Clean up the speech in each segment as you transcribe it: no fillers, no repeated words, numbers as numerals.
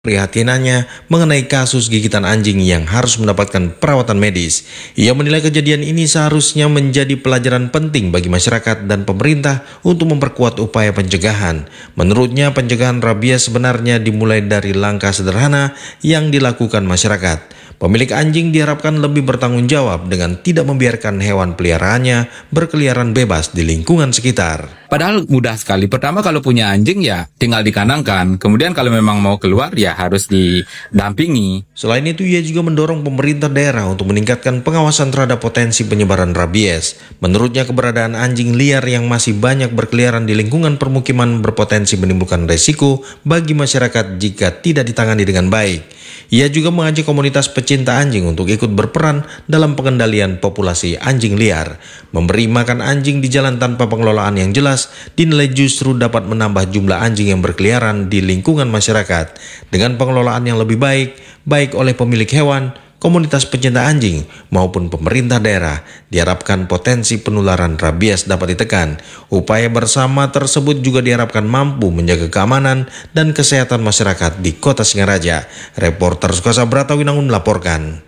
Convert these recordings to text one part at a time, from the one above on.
Prihatinannya mengenai kasus gigitan anjing yang harus mendapatkan perawatan medis. Ia menilai kejadian ini seharusnya menjadi pelajaran penting bagi masyarakat dan pemerintah untuk memperkuat upaya pencegahan. Menurutnya, pencegahan rabies sebenarnya dimulai dari langkah sederhana yang dilakukan masyarakat. Pemilik anjing diharapkan lebih bertanggung jawab dengan tidak membiarkan hewan peliharaannya berkeliaran bebas di lingkungan sekitar. Padahal mudah sekali. Pertama, kalau punya anjing ya tinggal dikandangkan. Kemudian kalau memang mau keluar ya harus didampingi. Selain itu, ia juga mendorong pemerintah daerah untuk meningkatkan pengawasan terhadap potensi penyebaran rabies. Menurutnya, keberadaan anjing liar yang masih banyak berkeliaran di lingkungan permukiman berpotensi menimbulkan resiko bagi masyarakat jika tidak ditangani dengan baik. Ia juga mengajak komunitas pecinta anjing untuk ikut berperan dalam pengendalian populasi anjing liar. Memberi makan anjing di jalan tanpa pengelolaan yang jelas dinilai justru dapat menambah jumlah anjing yang berkeliaran di lingkungan masyarakat. Dengan pengelolaan yang lebih baik oleh pemilik hewan, komunitas pecinta anjing maupun pemerintah daerah, diharapkan potensi penularan rabies dapat ditekan. Upaya bersama tersebut juga diharapkan mampu menjaga keamanan dan kesehatan masyarakat di Kota Singaraja. Reporter Sukasa Bratawinangun melaporkan.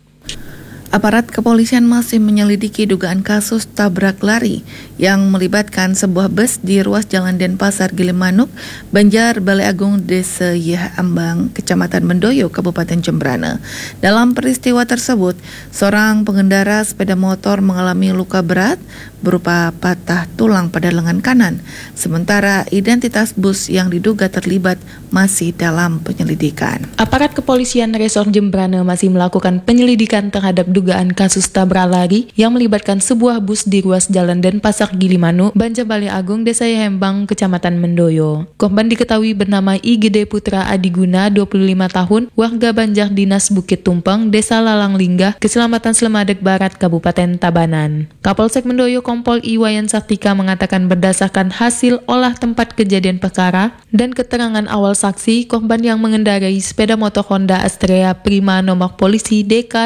Aparat kepolisian masih menyelidiki dugaan kasus tabrak lari yang melibatkan sebuah bus di ruas Jalan Denpasar Gilimanuk, Banjar Balai Agung, Desa Ambang, Kecamatan Mendoyo, Kabupaten Jembrana. Dalam peristiwa tersebut, seorang pengendara sepeda motor mengalami luka berat berupa patah tulang pada lengan kanan, sementara identitas bus yang diduga terlibat masih dalam penyelidikan. Aparat kepolisian Resor Jembrana masih melakukan penyelidikan terhadap dugaan kasus tabrak lari yang melibatkan sebuah bus di ruas Jalan Denpasar Gilimanuk, Banjar Balai Agung, Desa Hembang, Kecamatan Mendoyo. Korban diketahui bernama IGD Putra Adiguna, 25 tahun, warga Banjar Dinas Bukit Tumpeng, Desa Lalang Linggah, Kecamatan Slemadeg Barat, Kabupaten Tabanan. Kapolsek Mendoyo Kompol Iwayan Sartika mengatakan berdasarkan hasil olah tempat kejadian perkara dan keterangan awal saksi, korban yang mengendarai sepeda motor Honda Astrea Prima nomor polisi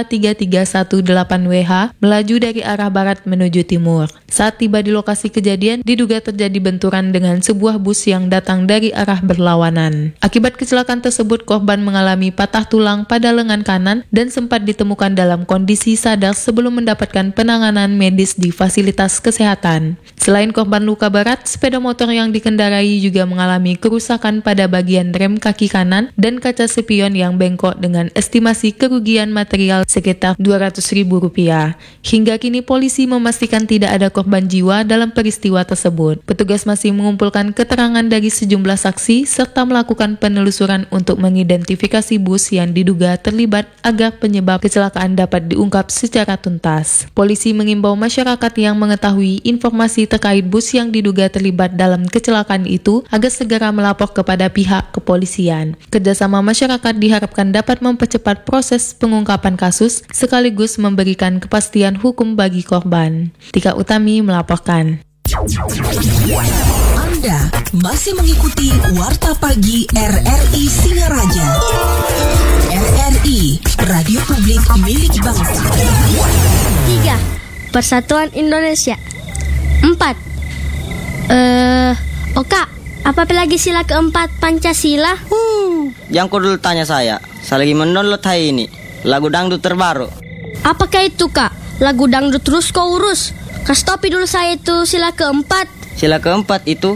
DK3318WH melaju dari arah barat menuju timur. Saat tiba di lokasi kejadian, diduga terjadi benturan dengan sebuah bus yang datang dari arah berlawanan. Akibat kecelakaan tersebut, korban mengalami patah tulang pada lengan kanan dan sempat ditemukan dalam kondisi sadar sebelum mendapatkan penanganan medis di fasilitas kesehatan. Selain korban luka berat, sepeda motor yang dikendarai juga mengalami kerusakan pada bagian rem kaki kanan dan kaca spion yang bengkok dengan estimasi kerugian material sekitar Rp200.000. Hingga kini polisi memastikan tidak ada korban jiwa dalam peristiwa tersebut. Petugas masih mengumpulkan keterangan dari sejumlah saksi serta melakukan penelusuran untuk mengidentifikasi bus yang diduga terlibat agar penyebab kecelakaan dapat diungkap secara tuntas. Polisi mengimbau masyarakat yang mengetahui informasi terkait bus yang diduga terlibat dalam kecelakaan itu agar segera melapor kepada pihak kepolisian. Kerjasama masyarakat diharapkan dapat mempercepat proses pengungkapan kasus sekaligus memberikan kepastian hukum bagi korban. Tika Utami melaporkan. Anda masih mengikuti Warta Pagi RRI Singaraja. RRI, Radio Publik Milik Bangsa. 3. Persatuan Indonesia. 4. Kak, apa lagi sila keempat Pancasila? Yang kau dulu tanya saya lagi mendownload hari ini lagu dangdut terbaru. Apakah itu, Kak? Lagu dangdut terus kau urus. Kasih topi dulu saya itu sila keempat. Sila keempat itu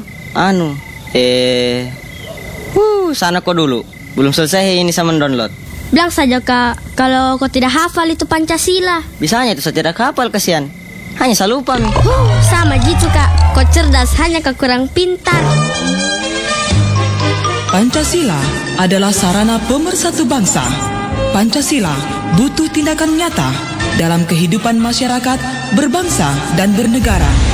sana kau dulu. Belum selesai ini saya mendownload. Bilang saja, Kak, kalau kau tidak hafal itu Pancasila. Bisanya itu saya tidak hafal, kasihan. Hanya saya lupa. Sama gitu, Kak. Kau cerdas, hanya kau kurang pintar. Pancasila adalah sarana pemersatu bangsa. Pancasila butuh tindakan nyata dalam kehidupan masyarakat, berbangsa, dan bernegara.